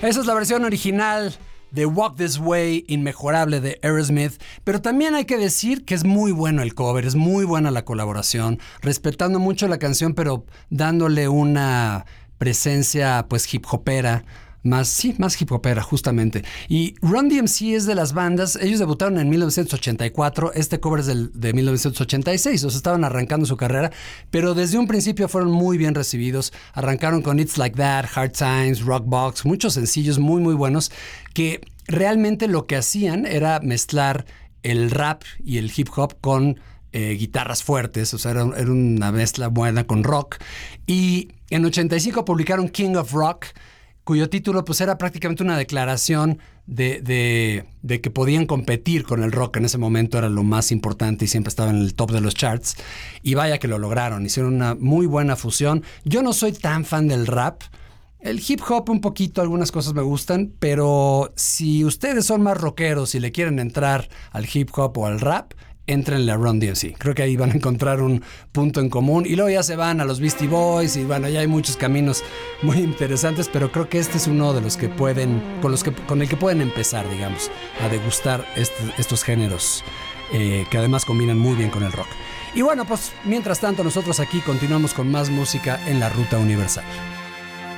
Esa es la versión original de Walk This Way, inmejorable, de Aerosmith. Pero también hay que decir que es muy bueno el cover, es muy buena la colaboración, respetando mucho la canción, pero dándole una presencia pues hip hopera. Más hip hopera, justamente. Y Run DMC es de las bandas, ellos debutaron en 1984, este cover es de 1986, o sea, estaban arrancando su carrera, pero desde un principio fueron muy bien recibidos. Arrancaron con It's Like That, Hard Times, Rock Box, muchos sencillos muy muy buenos, que realmente lo que hacían era mezclar el rap y el hip hop con guitarras fuertes, o sea, era una mezcla buena con rock. Y en 85 publicaron King of Rock, cuyo título pues era prácticamente una declaración de que podían competir con el rock. En ese momento era lo más importante y siempre estaba en el top de los charts. Y vaya que lo lograron, hicieron una muy buena fusión. Yo no soy tan fan del rap. El hip hop un poquito, algunas cosas me gustan, pero si ustedes son más rockeros y le quieren entrar al hip hop o al rap, entrenle a Run DMC. Creo que ahí van a encontrar un punto en común. Y luego ya se van a los Beastie Boys y bueno, ya hay muchos caminos muy interesantes, pero creo que este es uno de los que pueden, con el que pueden empezar, digamos, a degustar estos géneros que además combinan muy bien con el rock. Y bueno, pues mientras tanto nosotros aquí continuamos con más música en la Ruta Universal.